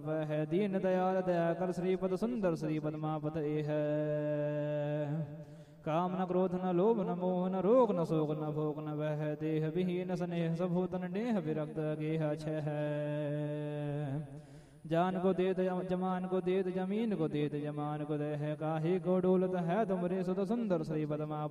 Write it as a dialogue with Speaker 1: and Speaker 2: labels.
Speaker 1: है दीन दयाल दया कर श्रीपद सुंदर श्रीपद मापत ए है काम न क्रोध न लोभ न मोह न रोग न शोक न भोग न वह देह विहीन स्नेह सबूतन नेह विरक्त गेह छह जान को देत जमान को देत जमीन को देत जमान को दह काहे को डोलत है तुमरे सुत सुंदर श्रीपद मापत